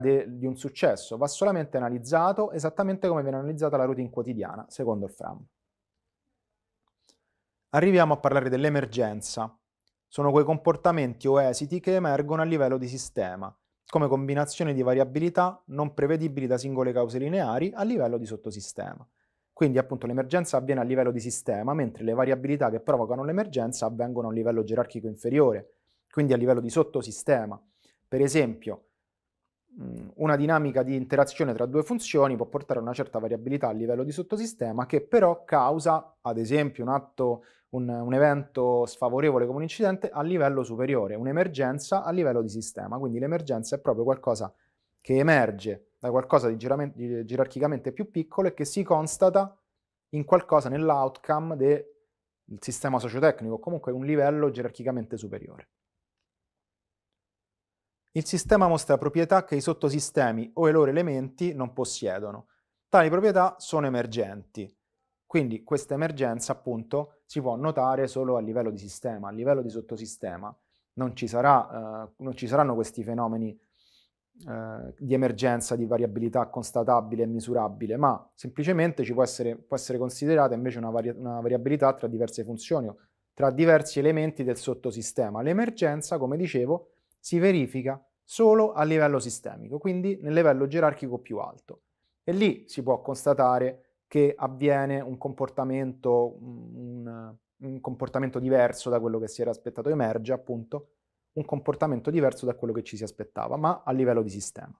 di un successo va solamente analizzato esattamente come viene analizzata la routine quotidiana, secondo il Fram. Arriviamo a parlare dell'emergenza. Sono quei comportamenti o esiti che emergono a livello di sistema, come combinazioni di variabilità non prevedibili da singole cause lineari a livello di sottosistema. Quindi appunto l'emergenza avviene a livello di sistema, mentre le variabilità che provocano l'emergenza avvengono a un livello gerarchico inferiore, quindi a livello di sottosistema. Per esempio, una dinamica di interazione tra due funzioni può portare a una certa variabilità a livello di sottosistema che però causa, ad esempio, un evento sfavorevole come un incidente a livello superiore, un'emergenza a livello di sistema. Quindi l'emergenza è proprio qualcosa che emerge da qualcosa di gerarchicamente più piccolo e che si constata in qualcosa nell'outcome del sistema sociotecnico, comunque un livello gerarchicamente superiore. Il sistema mostra proprietà che i sottosistemi o i loro elementi non possiedono. Tali proprietà sono emergenti. Quindi questa emergenza, appunto, si può notare solo a livello di sistema, a livello di sottosistema. Non ci saranno questi fenomeni di emergenza, di variabilità constatabile e misurabile, ma semplicemente può essere considerata invece una variabilità tra diverse funzioni o tra diversi elementi del sottosistema. L'emergenza, come dicevo, si verifica solo a livello sistemico, quindi nel livello gerarchico più alto. E lì si può constatare che avviene un comportamento diverso da quello che si era aspettato, emerge appunto un comportamento diverso da quello che ci si aspettava, ma a livello di sistema.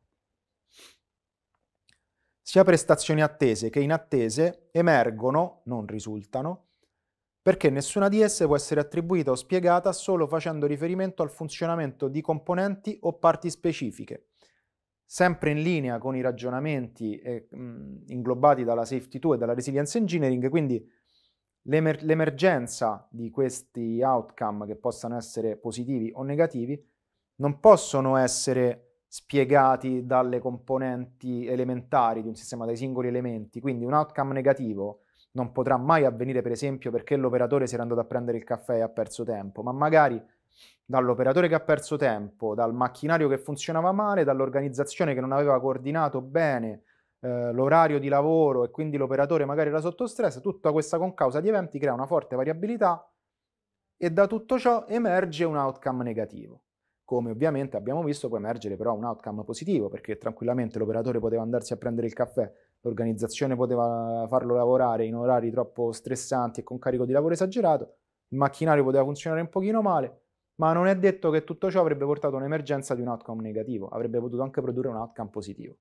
Sia prestazioni attese che inattese emergono, non risultano, perché nessuna di esse può essere attribuita o spiegata solo facendo riferimento al funzionamento di componenti o parti specifiche, sempre in linea con i ragionamenti inglobati dalla Safety 2 e dalla Resilience Engineering, quindi l'emergenza di questi outcome che possano essere positivi o negativi non possono essere spiegati dalle componenti elementari di un sistema, dai singoli elementi, quindi un outcome negativo non potrà mai avvenire, per esempio, perché l'operatore si era andato a prendere il caffè e ha perso tempo, ma magari dall'operatore che ha perso tempo, dal macchinario che funzionava male, dall'organizzazione che non aveva coordinato bene l'orario di lavoro e quindi l'operatore magari era sotto stress, tutta questa concausa di eventi crea una forte variabilità e da tutto ciò emerge un outcome negativo. Come ovviamente abbiamo visto può emergere però un outcome positivo, perché tranquillamente l'operatore poteva andarsi a prendere il caffè, l'organizzazione poteva farlo lavorare in orari troppo stressanti e con carico di lavoro esagerato, il macchinario poteva funzionare un pochino male, ma non è detto che tutto ciò avrebbe portato a un'emergenza di un outcome negativo, avrebbe potuto anche produrre un outcome positivo.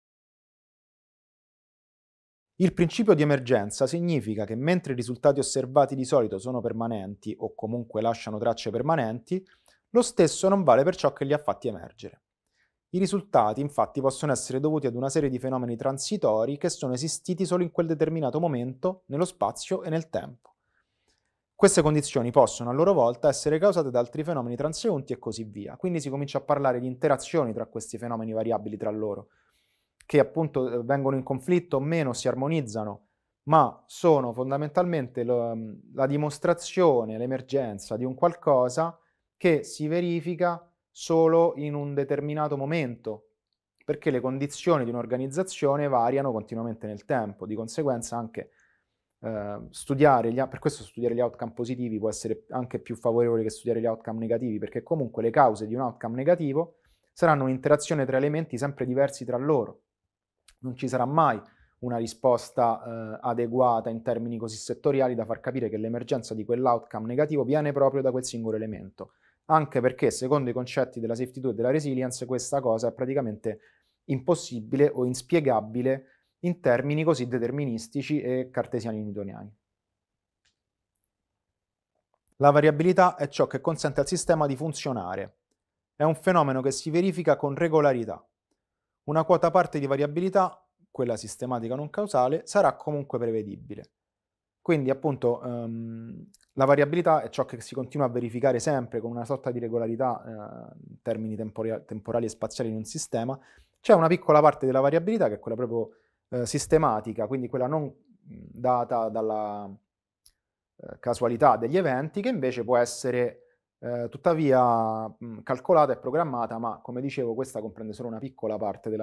Il principio di emergenza significa che mentre i risultati osservati di solito sono permanenti o comunque lasciano tracce permanenti, lo stesso non vale per ciò che li ha fatti emergere. I risultati infatti possono essere dovuti ad una serie di fenomeni transitori che sono esistiti solo in quel determinato momento, nello spazio e nel tempo. Queste condizioni possono a loro volta essere causate da altri fenomeni transeunti e così via. Quindi si comincia a parlare di interazioni tra questi fenomeni variabili tra loro, che appunto vengono in conflitto o meno, si armonizzano, ma sono fondamentalmente la dimostrazione, l'emergenza di un qualcosa che si verifica solo in un determinato momento, perché le condizioni di un'organizzazione variano continuamente nel tempo, di conseguenza anche per questo studiare gli outcome positivi può essere anche più favorevole che studiare gli outcome negativi, perché comunque le cause di un outcome negativo saranno un'interazione tra elementi sempre diversi tra loro. Non ci sarà mai una risposta adeguata in termini così settoriali da far capire che l'emergenza di quell'outcome negativo viene proprio da quel singolo elemento. Anche perché, secondo i concetti della safety 2 e della resilience, questa cosa è praticamente impossibile o inspiegabile in termini così deterministici e cartesiani newtoniani. La variabilità è ciò che consente al sistema di funzionare. È un fenomeno che si verifica con regolarità. Una quota parte di variabilità, quella sistematica non causale, sarà comunque prevedibile. Quindi appunto la variabilità è ciò che si continua a verificare sempre con una sorta di regolarità in termini temporali e spaziali in un sistema. C'è una piccola parte della variabilità che è quella proprio sistematica, quindi quella non data dalla casualità degli eventi, che invece può essere tuttavia calcolata e programmata, ma come dicevo questa comprende solo una piccola parte della